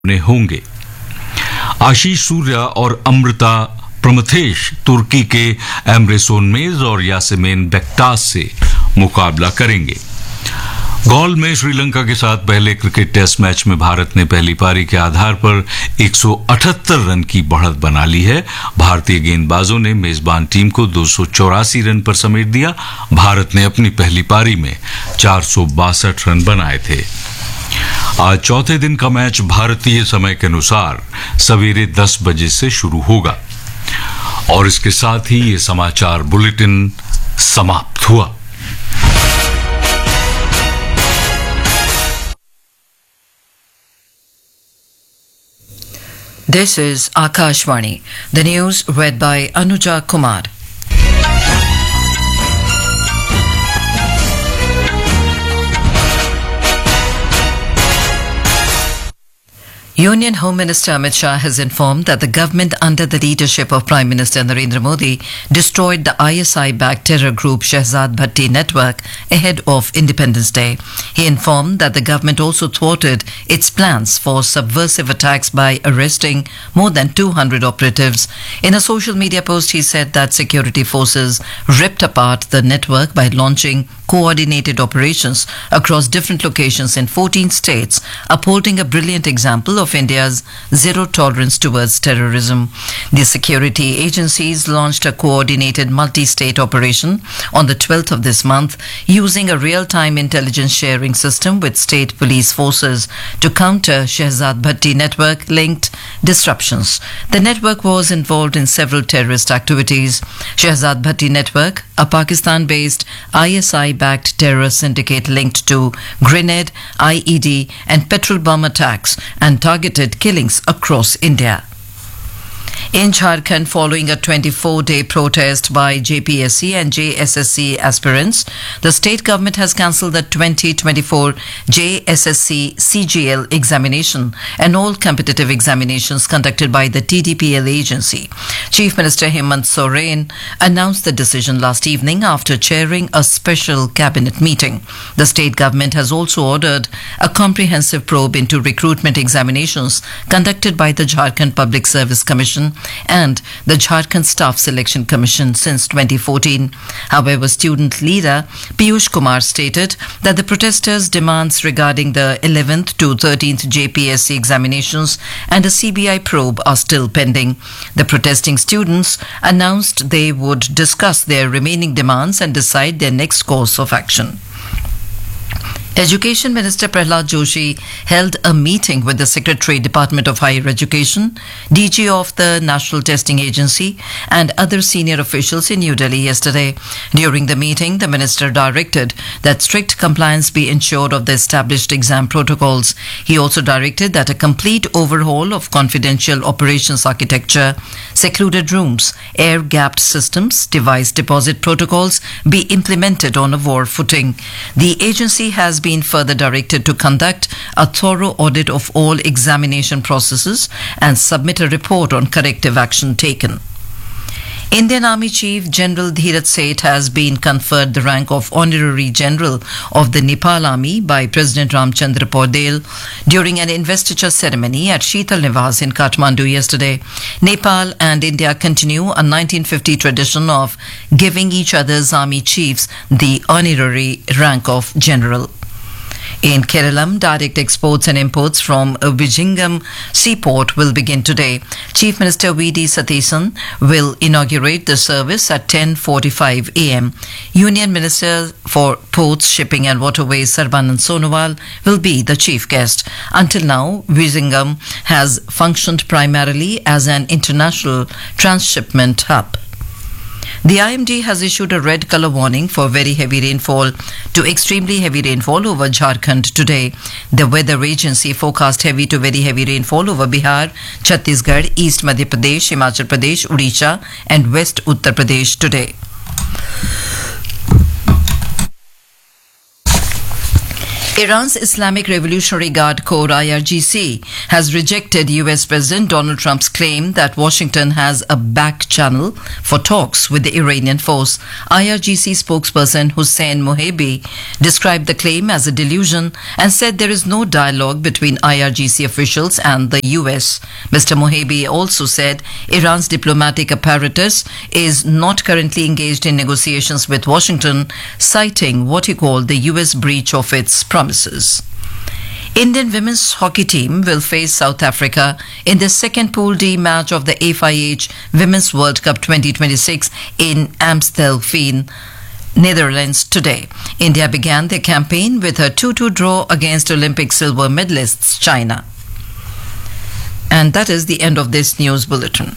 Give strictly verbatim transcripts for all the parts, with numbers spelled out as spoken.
में होंगे। आशीष सूर्या और अमृता प्रमथेश तुर्की के एमरे सोनमेज और यासेमिन बेक्टास से मुकाबला करेंगे। गॉल में श्रीलंका के साथ पहले क्रिकेट टेस्ट मैच में भारत ने पहली पारी के आधार पर एक सौ अठहत्तर रन की बढ़त बना ली है। भारतीय गेंदबाजों ने मेजबान टीम को दो सौ चौरासी रन पर समेट दिया। भारत ने अपनी पहली पारी में चार सौ बासठ रन बनाए थे। आज चौथे दिन का मैच भारतीय समय के अनुसार सवेरे दस बजे से शुरू होगा। और इसके साथ ही ये समाचार बुलेटिन समाप्त हुआ। This is Akashvani. The news read by Anuja Kumar. Union Home Minister Amit Shah has informed that the government under the leadership of Prime Minister Narendra Modi destroyed the I S I-backed terror group Shehzad Bhatti network ahead of Independence Day. He informed that the government also thwarted its plans for subversive attacks by arresting more than two hundred operatives. In a social media post, he said that security forces ripped apart the network by launching coordinated operations across different locations in fourteen states, upholding a brilliant example of India's zero tolerance towards terrorism. The security agencies launched a coordinated multi-state operation on the twelfth of this month using a real-time intelligence sharing system with state police forces to counter Shehzad Bhatti network-linked disruptions. The network was involved in several terrorist activities. Shehzad Bhatti network, a Pakistan-based I S I-backed terror syndicate linked to grenade, I E D and petrol bomb attacks and targeted killings across India. In Jharkhand, following a twenty-four day protest by J P S C and J S S C aspirants, the state government has cancelled the twenty twenty-four J S S C C G L examination and all competitive examinations conducted by the T D P L agency. Chief Minister Hemant Soren announced the decision last evening after chairing a special cabinet meeting. The state government has also ordered a comprehensive probe into recruitment examinations conducted by the Jharkhand Public Service Commission and the Jharkhand Staff Selection Commission since twenty fourteen. However, student leader Piyush Kumar stated that the protesters' demands regarding the eleventh to thirteenth J P S C examinations and a C B I probe are still pending. The protesting students announced they would discuss their remaining demands and decide their next course of action. Education Minister Prahlad Joshi held a meeting with the Secretary, Department of Higher Education, D G of the National Testing Agency and other senior officials in New Delhi yesterday. During the meeting, the minister directed that strict compliance be ensured of the established exam protocols. He also directed that a complete overhaul of confidential operations architecture, secluded rooms, air-gapped systems, device deposit protocols be implemented on a war footing. The agency has been further directed to conduct a thorough audit of all examination processes and submit a report on corrective action taken. Indian Army Chief General Dheeraj Seth has been conferred the rank of Honorary General of the Nepal Army by President Ramchandra Paudel during an investiture ceremony at Sheetal Niwas in Kathmandu yesterday. Nepal and India continue a nineteen fifty tradition of giving each other's army chiefs the honorary rank of General. In Kerala, direct exports and imports from Vizhinjam seaport will begin today. Chief Minister V D Satheesan will inaugurate the service at ten forty-five a m. Union Minister for Ports, Shipping and Waterways Sarbanand Sonowal will be the chief guest. Until now, Vizhinjam has functioned primarily as an international transshipment hub. The I M D has issued a red colour warning for very heavy rainfall to extremely heavy rainfall over Jharkhand today. The weather agency forecast heavy to very heavy rainfall over Bihar, Chhattisgarh, East Madhya Pradesh, Himachal Pradesh, Odisha and West Uttar Pradesh today. Iran's Islamic Revolutionary Guard Corps I R G C has rejected U S President Donald Trump's claim that Washington has a back channel for talks with the Iranian force. I R G C spokesperson Hussein Mohebi described the claim as a delusion and said there is no dialogue between I R G C officials and the U S. Mister Mohebi also said Iran's diplomatic apparatus is not currently engaged in negotiations with Washington, citing what he called the U S breach of its promises. Indian women's hockey team will face South Africa in the second Pool D match of the F I H Women's World Cup twenty twenty-six in Amstelveen, Netherlands today. India began their campaign with a two two draw against Olympic silver medalists China. And that is the end of this news bulletin.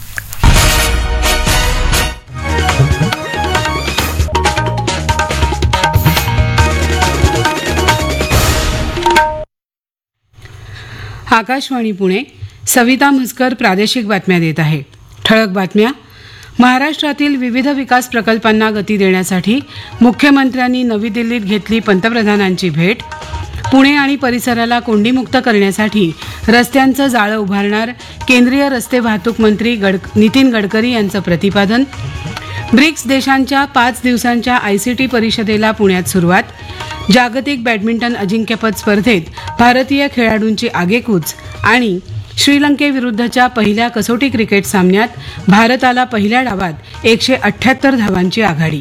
Akashvani Pune. Savita Mhaskar प्रादेशिक बातम्या देत आहे. ठळक बातम्या. महाराष्ट्रातील विविध विकास प्रकल्पांना गती देण्यासाठी मुख्यमंत्र्यांनी नवी दिल्लीत घेतली पंतप्रधानांची भेट. पुणे आणि परिसराला कोंडीमुक्त करण्यासाठी रस्त्यांचं जाळं उभारणार केंद्रीय रस्ते वाहतूक मंत्री गड नितीन गडकरी यांचं प्रतिपादन. ब्रिक्स देशांच्या पाच दिवसांच्या आयसीटी परिषदेला पुण्यात सुरुवात. जागतिक बॅडमिंटन अजिंक्यपद स्पर्धेत भारतीय खेळाडूंची आगेकूच आणि श्रीलंकेविरुद्धच्या पहिल्या कसोटी क्रिकेट सामन्यात भारताला पहिल्या डावात एकशे अठ्ठ्याहत्तर धावांची आघाडी.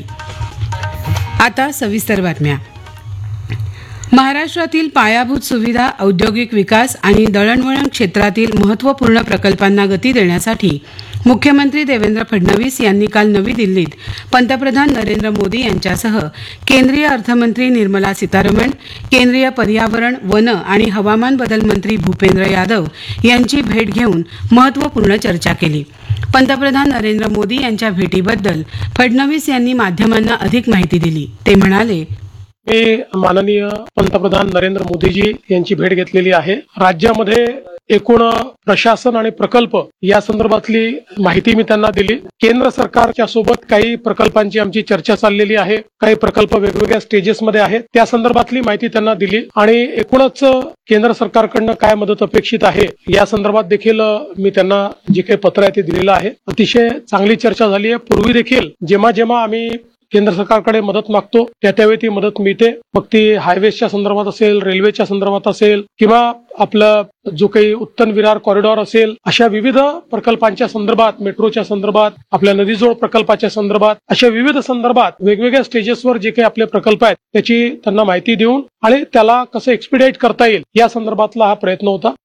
आता सविस्तर बातम्या. महाराष्ट्रातील पायाभूत सुविधा, औद्योगिक विकास आणि दळणवळण क्षेत्रातील महत्त्वपूर्ण प्रकल्पांना गती देण्यासाठी मुख्यमंत्री देवेंद्र फडणवीस यांनी काल नवी दिल्लीत पंतप्रधान नरेंद्र मोदी यांच्यासह केंद्रीय अर्थमंत्री निर्मला सीतारमण, केंद्रीय पर्यावरण, वन आणि हवामान बदल मंत्री भूपेंद्र यादव यांची भेट घेऊन महत्त्वपूर्ण चर्चा केली. पंतप्रधान नरेंद्र मोदी यांच्या भेटीबद्दल फडणवीस यांनी माध्यमांना अधिक माहिती दिली. ते म्हणाले, मी माननीय पंतप्रधान नरेंद्र मोदीजी यांची भेट घेतलेली आहे. राज्यामध्ये एकूण प्रशासन आणि प्रकल्प या संदर्भातली माहिती मी त्यांना दिली. केंद्र सरकारच्या सोबत काही प्रकल्पांची आमची चर्चा चाललेली आहे. काही प्रकल्प वेगवेगळ्या स्टेजेसमध्ये आहेत. त्या संदर्भातली माहिती त्यांना दिली आणि एकूणच केंद्र सरकारकडनं काय मदत अपेक्षित आहे या संदर्भात देखील मी त्यांना जे काही पत्र आहे ते दिलेलं आहे. अतिशय चांगली चर्चा झाली आहे. पूर्वी देखील जेव्हा जेव्हा आम्ही केंद्र सरकारकडे मदत मागतो त्या त्यावेळी ती मदत मिळते. मग ती हायवेच्या संदर्भात असेल, रेल्वेच्या संदर्भात असेल किंवा आपलं जो काही उत्तन विरार कॉरिडॉर असेल, अशा विविध प्रकल्पांच्या संदर्भात, मेट्रोच्या संदर्भात, आपल्या नदीजोड प्रकल्पाच्या संदर्भात, अशा विविध संदर्भात वेगवेगळ्या स्टेजेसवर जे काही आपले प्रकल्प आहेत त्याची त्यांना माहिती देऊन आणि त्याला कसं एक्सपिडाइट करता येईल या संदर्भातला हा प्रयत्न होता.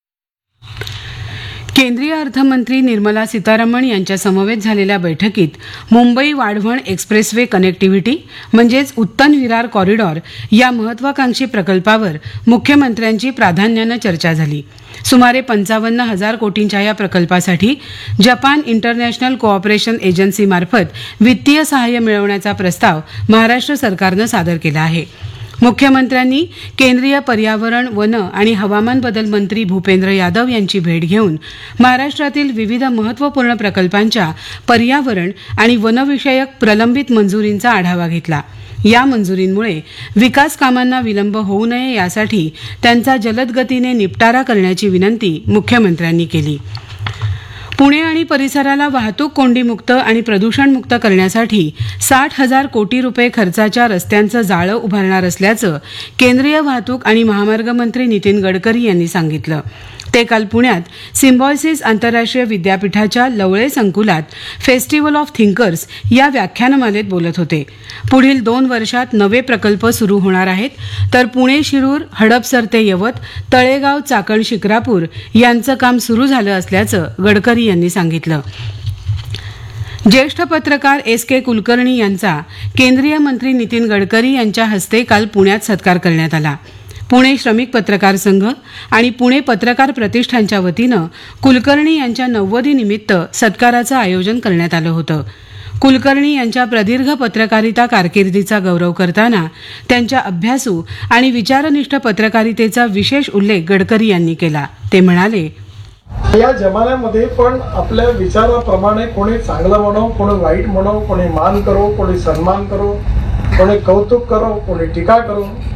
केंद्रीय अर्थमंत्री निर्मला सीतारमण यांच्या समवेत झालेल्या बैठकीत मुंबई वाढवण एक्सप्रेसवे कनेक्टिव्हिटी म्हणजेच उत्तन विरार कॉरिडॉर या महत्वाकांक्षी प्रकल्पावर मुख्यमंत्र्यांची प्राधान्यानं चर्चा झाली. सुमारे पंचावन्न हजार कोटींच्या या प्रकल्पासाठी जपान इंटरनॅशनल कोऑपरेशन एजन्सीमार्फत वित्तीय सहाय्य मिळवण्याचा प्रस्ताव महाराष्ट्र सरकारनं सादर केला आहे. मुख्यमंत्र्यांनी केंद्रीय पर्यावरण, वन आणि हवामान बदल मंत्री भूपेंद्र यादव यांची भेट घेऊन महाराष्ट्रातील विविध महत्त्वपूर्ण प्रकल्पांच्या पर्यावरण आणि वनविषयक प्रलंबित मंजुरींचा आढावा घेतला. या मंजुरींमुळे विकास कामांना विलंब होऊ नये यासाठी त्यांचा जलद गतीने निपटारा करण्याची विनंती मुख्यमंत्र्यांनी केली. पुणे आणि परिसराला वाहतूक कोंडीमुक्त आणि प्रदूषणमुक्त करण्यासाठी साठ हजार कोटी रुपये खर्चाच्या रस्त्यांचं जाळं उभारणार असल्याचं केंद्रीय वाहतूक आणि महामार्ग मंत्री नितीन गडकरी यांनी सांगितलं. ते काल पुण्यात सिम्बॉयसिस आंतरराष्ट्रीय विद्यापीठाच्या लवळे संकुलात फेस्टिव्हल ऑफ थिंकर्स या व्याख्यानमालेत बोलत होते. पुढील दोन वर्षात नवे प्रकल्प सुरू होणार आहेत, तर पुणे शिरूर, हडपसर ते यवत, तळेगाव, चाकण, शिक्रापूर यांचं काम सुरू झालं असल्याचं गडकरी यांनी सांगितलं. ज्येष्ठ पत्रकार एस के कुलकर्णी यांचा केंद्रीय मंत्री नितीन गडकरी यांच्या हस्ते काल पुण्यात सत्कार करण्यात आला. पुणे श्रमिक पत्रकार संघ आणि पुणे पत्रकार प्रतिष्ठानच्या वतीनं कुलकर्णी यांच्या नव्वदीनिमित्त सत्काराचं आयोजन करण्यात आलं होतं. कुलकर्णी यांच्या प्रदीर्घ पत्रकारिता कारकिर्दीचा गौरव करताना त्यांच्या अभ्यासू आणि विचारनिष्ठ पत्रकारितेचा विशेष उल्लेख गडकरी यांनी केला. ते म्हणाले, या जमान्यामध्ये पण आपल्या विचाराप्रमाणे कोणी चांगलं म्हणो, कोणी वाईट म्हणो, कोणी मान करो, कोणी सन्मान करो, कोणी कौतुक करो, कोणी टीका करो,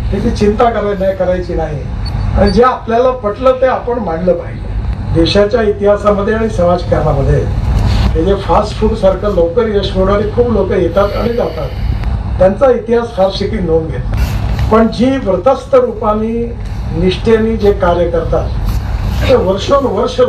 त्याची चिंता कराय नाही करायची नाही आणि जे आपल्याला पटलं ते आपण मांडलं पाहिजे. देशाच्या इतिहासामध्ये आणि समाजकारणामध्ये हे जे फास्ट फूड सारखं लवकर यश मिळवणारे खूप लोक येतात आणि जातात, त्यांचा इतिहास फार शिकी नोंद घेत. पण जी व्रतस्थ रूपाने निष्ठेने जे कार्य करतात ते वर्षोनुवर्ष